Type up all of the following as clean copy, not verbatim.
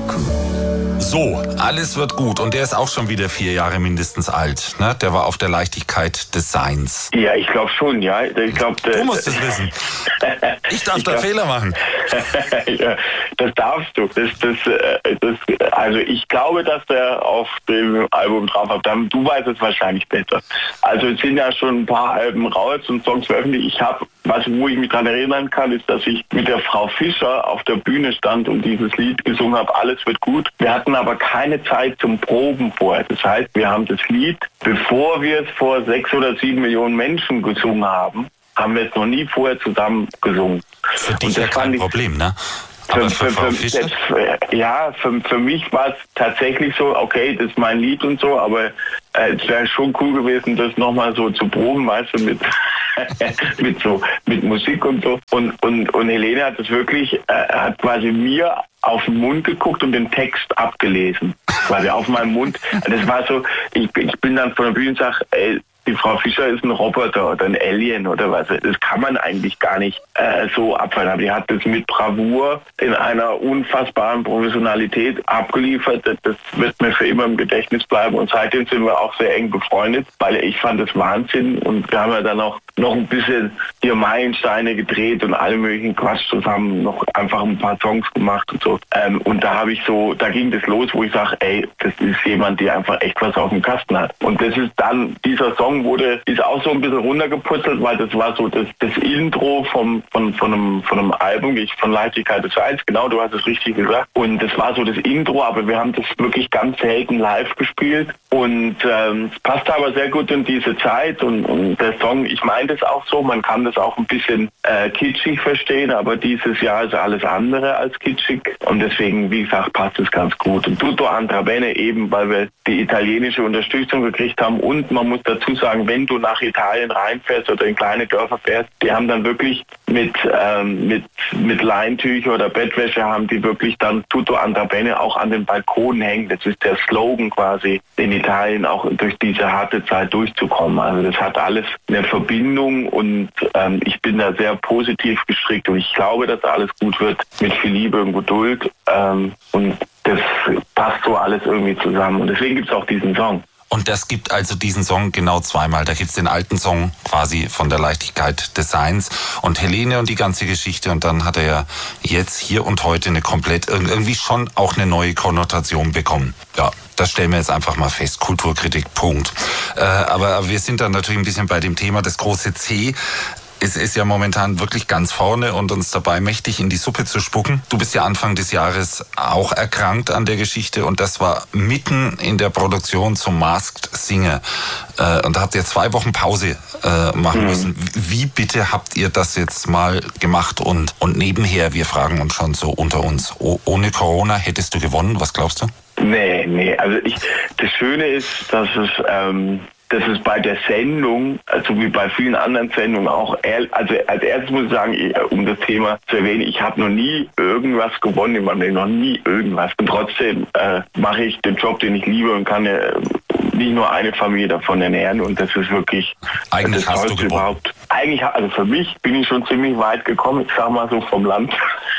So, alles wird gut. Und der ist auch schon wieder 4 Jahre mindestens alt. Ne? Der war auf der Leichtigkeit des Seins. Ja, ich glaube schon, ja. Ich glaub, du musst es wissen. Ich darf da Fehler machen. Ja, das darfst du. Also ich glaube, dass der auf dem Album drauf hat. Du weißt es wahrscheinlich besser. Also es sind ja schon ein paar Alben raus und Songs veröffentlicht. Wo ich mich daran erinnern kann, ist, dass ich mit der Frau Fischer auf der Bühne stand und dieses Lied gesungen habe, Alles wird gut. Wir hatten aber keine Zeit zum Proben vorher. Das heißt, wir haben das Lied, bevor wir es vor 6 oder 7 Millionen Menschen gesungen haben wir es noch nie vorher zusammen gesungen. Für dich ja kein Problem, ne? Aber für mich war es tatsächlich so, okay, das ist mein Lied und so, aber es wäre schon cool gewesen, das nochmal so zu proben, weißt du, mit Musik und so. Und Helene hat es wirklich, hat quasi mir auf den Mund geguckt und den Text abgelesen. Quasi auf meinem Mund. Das war so, ich bin dann von der Bühne und sage, ey, die Frau Fischer ist ein Roboter oder ein Alien oder was. Das kann man eigentlich gar nicht so abfallen. Aber die hat das mit Bravour in einer unfassbaren Professionalität abgeliefert. Das wird mir für immer im Gedächtnis bleiben. Und seitdem sind wir auch sehr eng befreundet, weil ich fand das Wahnsinn. Und wir haben ja dann auch noch ein bisschen hier Meilensteine gedreht und alle möglichen Quatsch zusammen, noch einfach ein paar Songs gemacht und so. Und da ging das los, wo ich sage, ey, das ist jemand, der einfach echt was auf dem Kasten hat. Und das ist dann, dieser Song ist auch so ein bisschen runtergeputzelt, weil das war so das Intro von einem Album, von Leichtigkeit des Seins, genau, du hast es richtig gesagt. Und das war so das Intro, aber wir haben das wirklich ganz selten live gespielt. Und es passte aber sehr gut in diese Zeit und der Song, ich meine das auch so, man kann das auch ein bisschen kitschig verstehen, aber dieses Jahr ist alles andere als kitschig und deswegen, wie gesagt, passt es ganz gut. Und Tutto andra bene eben, weil wir die italienische Unterstützung gekriegt haben und man muss dazu sagen, wenn du nach Italien reinfährst oder in kleine Dörfer fährst, die haben dann wirklich mit Leintücher oder Bettwäsche haben die wirklich dann Tutto andra bene auch an den Balkonen hängen. Das ist der Slogan quasi, in Italien auch durch diese harte Zeit durchzukommen. Also das hat alles eine Verbindung und ich bin da sehr positiv gestrickt und ich glaube, dass alles gut wird mit viel Liebe und Geduld und das passt so alles irgendwie zusammen und deswegen gibt es auch diesen Song. Und das gibt also diesen Song genau zweimal. Da gibt's den alten Song quasi von der Leichtigkeit des Seins und Helene und die ganze Geschichte. Und dann hat er ja jetzt hier und heute eine komplett, irgendwie schon auch eine neue Konnotation bekommen. Ja, das stellen wir jetzt einfach mal fest. Kulturkritik, Punkt. Aber wir sind dann natürlich ein bisschen bei dem Thema, das große C. Es ist ja momentan wirklich ganz vorne und uns dabei mächtig in die Suppe zu spucken. Du bist ja Anfang des Jahres auch erkrankt an der Geschichte und das war mitten in der Produktion zum Masked Singer. Und da habt ihr 2 Wochen Pause machen müssen. Wie bitte habt ihr das jetzt mal gemacht? Und nebenher, wir fragen uns schon so unter uns, ohne Corona hättest du gewonnen? Was glaubst du? Nee. Also das Schöne ist, dass es bei der Sendung, also wie bei vielen anderen Sendungen auch, also als erstes muss ich sagen, um das Thema zu erwähnen, ich habe noch nie irgendwas gewonnen, ich meine noch nie irgendwas. Und trotzdem mache ich den Job, den ich liebe und kann nicht nur eine Familie davon ernähren und das ist wirklich eigentlich das hast du gewonnen. Eigentlich, also für mich bin ich schon ziemlich weit gekommen, ich sag mal so vom Land.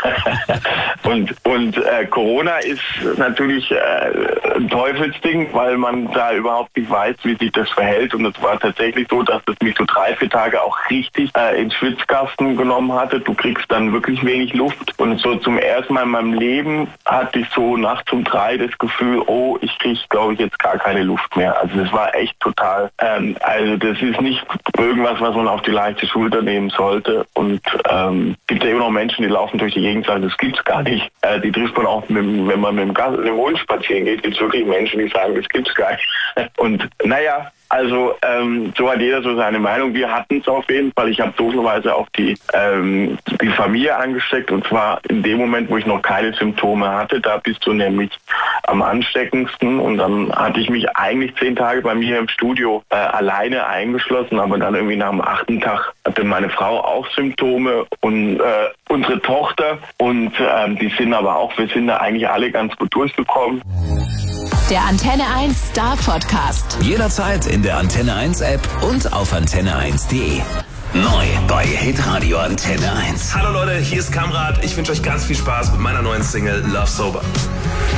und Corona ist natürlich ein Teufelsding, weil man da überhaupt nicht weiß, wie sich das verhält. Und es war tatsächlich so, dass es mich so 3-4 Tage auch richtig ins Schwitzkasten genommen hatte. Du kriegst dann wirklich wenig Luft. Und so zum ersten Mal in meinem Leben hatte ich so nachts um 3 das Gefühl, oh, ich kriege, glaube ich, jetzt gar keine Luft mehr. Also das war echt total, also das ist nicht irgendwas, was man auf die leichte Schulter nehmen sollte. Und gibt ja immer noch Menschen, die laufen durch die Gegend und sagen, das gibt's gar nicht. Die trifft man auch, wenn man mit dem Hund spazieren geht, gibt es wirklich Menschen, die sagen, das gibt's gar nicht. Und naja, also so hat jeder so seine Meinung. Wir hatten es auf jeden Fall. Ich habe dooferweise auch die Familie angesteckt und zwar in dem Moment, wo ich noch keine Symptome hatte. Da bist du nämlich am ansteckendsten und dann hatte ich mich eigentlich 10 Tage bei mir im Studio alleine eingeschlossen, aber dann irgendwie nach dem 8. Tag hatte meine Frau auch Symptome und unsere Tochter und die sind aber auch, wir sind da eigentlich alle ganz gut durchgekommen. Der Antenne 1 Star Podcast. Jederzeit in der Antenne 1 App und auf antenne1.de. Neu bei Hitradio Antenne 1. Hallo Leute, hier ist Kamrat. Ich wünsche euch ganz viel Spaß mit meiner neuen Single Love Sober.